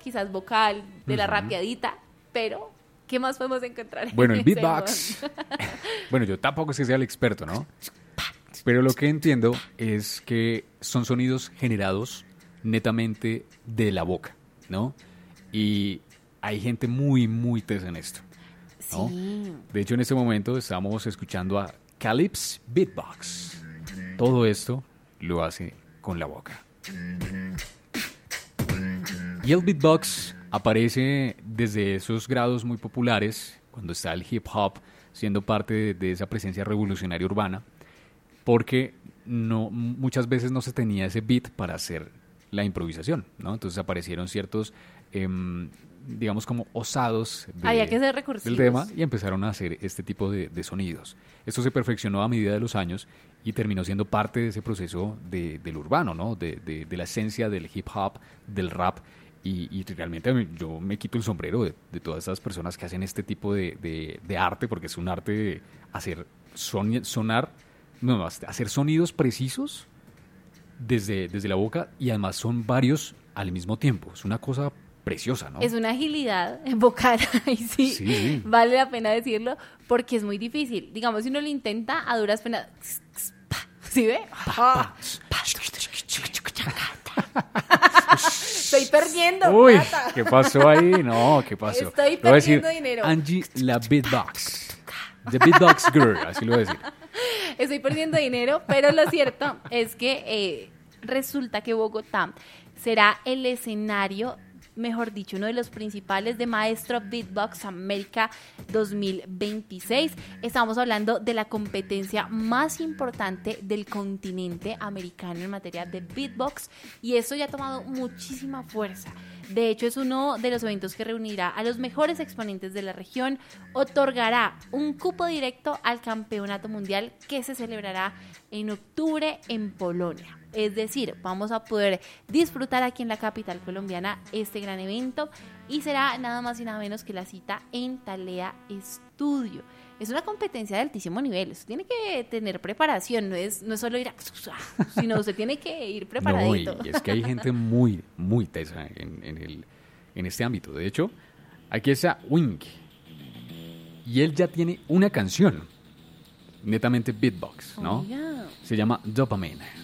quizás vocal, de la rapeadita, pero ¿qué más podemos encontrar? Bueno, el ese beatbox. mundo? Bueno, yo tampoco es que sea el experto, ¿no? Pero lo que entiendo es que son sonidos generados netamente de la boca, ¿no? Y hay gente muy, muy tesa en esto, ¿no? Sí. De hecho, en este momento estamos escuchando a Calypso Beatbox. Todo esto lo hace con la boca. Y el beatbox aparece desde esos grados muy populares, cuando está el hip hop siendo parte de esa presencia revolucionaria urbana, porque muchas veces no se tenía ese beat para hacer la improvisación, ¿no? Entonces aparecieron ciertos, digamos, como osados Había que ser recursivos. del tema y empezaron a hacer este tipo de sonidos. Esto se perfeccionó a medida de los años y terminó siendo parte de ese proceso del urbano, ¿no? De la esencia del hip hop, del rap. Y realmente yo me quito el sombrero de todas esas personas que hacen este tipo de arte, porque es un arte de hacer hacer sonidos precisos desde la boca, y además son varios al mismo tiempo. Es una cosa preciosa, ¿no? Es una agilidad vocal, y sí, Sí. vale la pena decirlo, porque es muy difícil. Digamos, si uno lo intenta, a duras penas... ¿Sí ve? Estoy perdiendo Uy, plata. ¿qué pasó ahí? No, ¿qué pasó? Estoy Le voy a decir, perdiendo dinero. Angie la Beatbox. The Beatbox Girl, así lo voy a decir. Estoy perdiendo dinero, pero lo cierto es que resulta que Bogotá será el escenario, mejor dicho, uno de los principales de Maestro Beatbox América 2026. Estamos hablando de la competencia más importante del continente americano en materia de beatbox, y esto ya ha tomado muchísima fuerza. De hecho, es uno de los eventos que reunirá a los mejores exponentes de la región, otorgará un cupo directo al campeonato mundial que se celebrará en octubre en Polonia. Es decir, vamos a poder disfrutar aquí en la capital colombiana este gran evento, y será nada más y nada menos que la cita en Talea Studio. Es una competencia de altísimo nivel, usted tiene que tener preparación, no es solo ir sino usted tiene que ir preparadito. No, y es que hay gente muy, muy tesa en este ámbito. De hecho, aquí está Wink, y él ya tiene una canción netamente beatbox, ¿no? Oiga. Se llama Dopamine.